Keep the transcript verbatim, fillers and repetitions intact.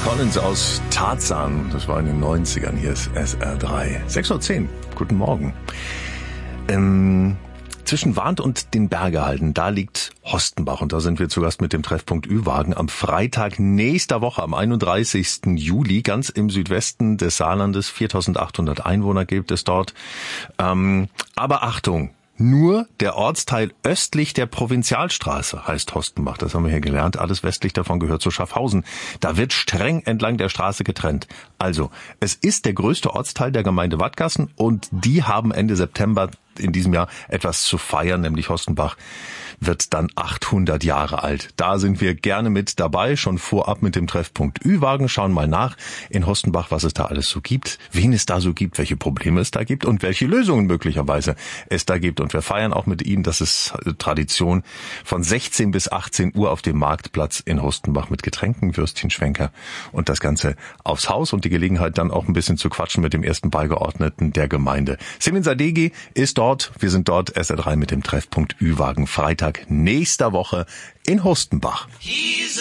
Collins aus Tarzan. Das war in den neunzigern. Hier ist S R drei. sechs Uhr zehn. Guten Morgen. Ähm, zwischen Warnt und den Bergehalden, da liegt Hostenbach. Und da sind wir zu Gast mit dem Treffpunkt Ü-Wagen am Freitag nächster Woche, am einunddreißigsten Juli, ganz im Südwesten des Saarlandes. viertausendachthundert Einwohner gibt es dort. Ähm, aber Achtung! Nur der Ortsteil östlich der Provinzialstraße heißt Hostenbach. Das haben wir hier gelernt. Alles westlich davon gehört zu Schaffhausen. Da wird streng entlang der Straße getrennt. Also, es ist der größte Ortsteil der Gemeinde Wattgassen und die haben Ende September in diesem Jahr etwas zu feiern, nämlich Hostenbach wird dann achthundert Jahre alt. Da sind wir gerne mit dabei, schon vorab mit dem Treffpunkt Ü-Wagen. Schauen mal nach in Hostenbach, was es da alles so gibt, wen es da so gibt, welche Probleme es da gibt und welche Lösungen möglicherweise es da gibt. Und wir feiern auch mit Ihnen, das ist Tradition, von sechzehn bis achtzehn Uhr auf dem Marktplatz in Hostenbach mit Getränken, Würstchen, Schwenker und das Ganze aufs Haus und die Gelegenheit dann auch ein bisschen zu quatschen mit dem ersten Beigeordneten der Gemeinde. Semin Sadeghi ist dort, wir sind dort, S R drei mit dem Treffpunkt Ü-Wagen, Freitag nächster Woche in Hostenbach.